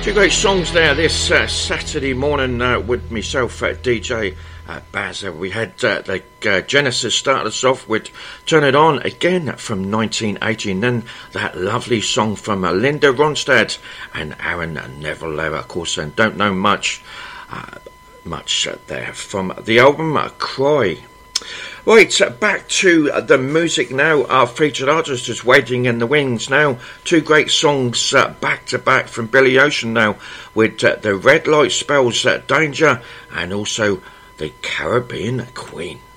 Two great songs there this Saturday morning with myself, DJ Baz. We had the Genesis start us off with Turn It On again from 1980, and then that lovely song from Linda Ronstadt and Aaron Neville there, of course, and don't know much there from the album Cry. Right, back to the music now. Our featured artist is Waiting in the Wings now. Two great songs back to back from Billy Ocean now with The Red Light Spells Danger and also The Caribbean Queen.